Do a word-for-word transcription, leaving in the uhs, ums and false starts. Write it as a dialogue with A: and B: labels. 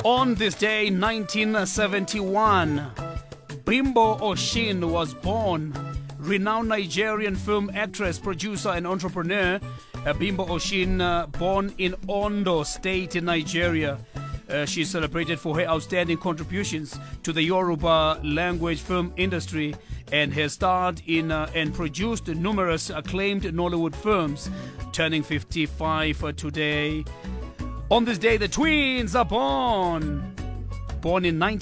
A: On this day, nineteen seventy-one, Bimbo Oshin was born. Renowned Nigerian film actress, producer, and entrepreneur, uh, Bimbo Oshin, uh, born in Ondo State in Nigeria. Uh, she's celebrated for her outstanding contributions to the Yoruba language film industry and has starred in uh, and produced numerous acclaimed Nollywood films, turning fifty-five uh, today. On this day, the twins are born. Born in nineteen